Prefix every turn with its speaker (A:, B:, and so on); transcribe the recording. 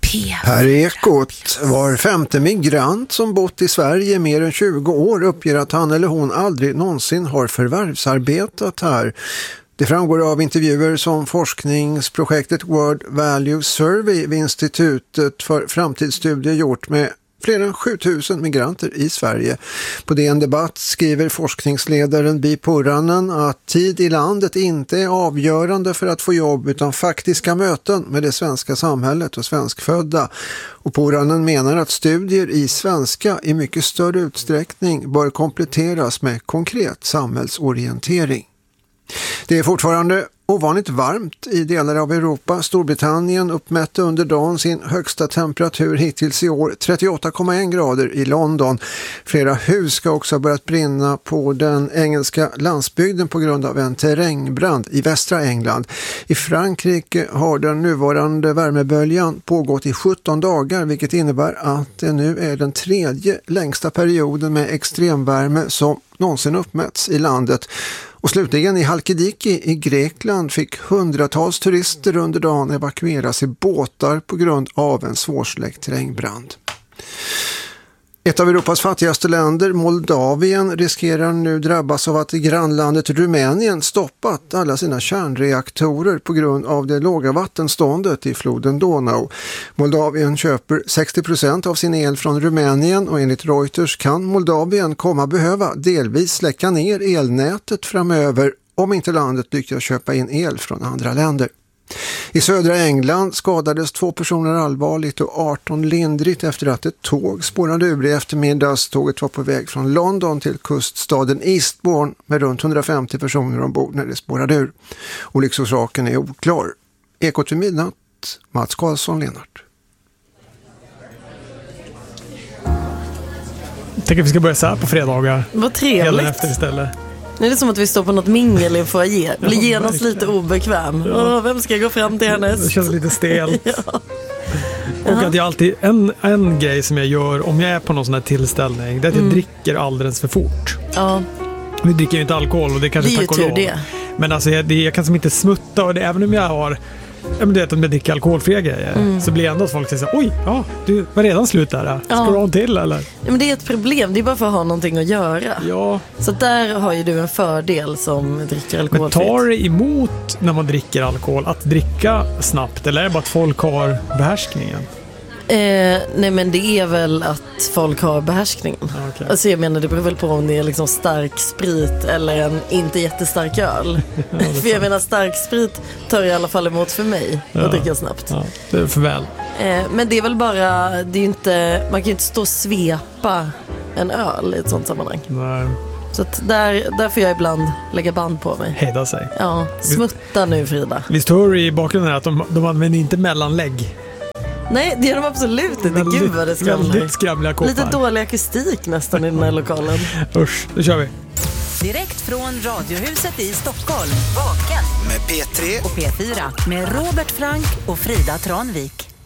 A: Här är Ekot. Var femte migrant som bott i Sverige mer än 20 år uppger att han eller hon aldrig någonsin har förvärvsarbetat här. Det framgår av intervjuer som forskningsprojektet World Value Survey vid Institutet för framtidsstudier gjort med fler än 7000 migranter i Sverige. På DN Debatt skriver forskningsledaren Bi Puranen att tid i landet inte är avgörande för att få jobb utan faktiska möten med det svenska samhället och svenskfödda. Och Puranen menar att studier i svenska i mycket större utsträckning bör kompletteras med konkret samhällsorientering. Det är fortfarande ovanligt varmt i delar av Europa. Storbritannien uppmätte under dagen sin högsta temperatur hittills i år, 38,1 grader i London. Flera hus ska också ha börjat brinna på den engelska landsbygden på grund av en terrängbrand i västra England. I Frankrike har den nuvarande värmeböljan pågått i 17 dagar, vilket innebär att det nu är den tredje längsta perioden med extremvärme som någonsin uppmätts i landet. Och slutligen i Halkidiki i Grekland fick hundratals turister under dagen evakueras i båtar på grund av en svårsläckt terrängbrand. Ett av Europas fattigaste länder, Moldavien, riskerar nu drabbas av att grannlandet Rumänien stoppat alla sina kärnreaktorer på grund av det låga vattenståndet i floden Donau. Moldavien köper 60% av sin el från Rumänien och enligt Reuters kan Moldavien komma behöva delvis släcka ner elnätet framöver om inte landet lyckas köpa in el från andra länder. I södra England skadades 2 personer allvarligt och 18 lindrigt efter att ett tåg spårade ur i eftermiddags. Tåget var på väg från London till kuststaden Eastbourne med runt 150 personer ombord när det spårade ur. Olycksorsaken är oklar. Ekot vid midnatt, Mats Karlsson, Lennart.
B: Jag tänker att vi ska börja så här på fredagar.
C: Vad trevligt.
B: Efter istället.
C: Nu är det som att vi står på något mingel i en foyer. Blir genast lite obekväm. Ja. Vem ska jag gå fram till hennes?
B: Det känns lite stelt.
C: Ja.
B: Och att jag alltid, en grej som jag gör om jag är på någon sån här tillställning, det är att jag dricker alldeles för fort.
C: Ja.
B: Nu dricker jag inte alkohol och det kanske
C: det är
B: tack
C: ju
B: och
C: tur
B: lov.
C: det.
B: Men alltså jag kan som inte smutta och det, även om jag har om jag dricker alkoholfria grejer så blir det ändå att folk säger oj, ja, du var redan slut där. Ska du ha en till eller?
C: Ja, men det är ett problem, det är bara för att ha någonting att göra.
B: Ja.
C: Så där har ju du en fördel som dricker alkoholfritt.
B: Men tar det emot när man dricker alkohol att dricka snabbt eller är det bara att folk har behärskningen?
C: Nej men det är väl att folk har behärskningen.
B: Okay.
C: Alltså jag menar det beror väl på om det är liksom stark sprit eller en inte jättestark öl. För jag menar stark sprit tar i alla fall emot för mig att dricka snabbt.
B: Ja, det är för väl.
C: Men det är väl bara, det är inte, man kan ju inte stå och svepa en öl i ett sånt sammanhang.
B: Nej.
C: Så att där får jag ibland lägga band på mig.
B: Hejda sig.
C: Ja, smutta nu Frida.
B: Visst hör du i bakgrunden att de använder inte mellanlägg?
C: Nej, det är de absolut inte. Gud vad det skramlar.
B: Väldigt skramliga koppar.
C: Lite dålig akustik nästan i den här lokalen.
B: Usch, då kör vi.
D: Direkt från Radiohuset i Stockholm. Vaken
A: Med P3
D: och P4 med Robert Frank och Frida Tranvik.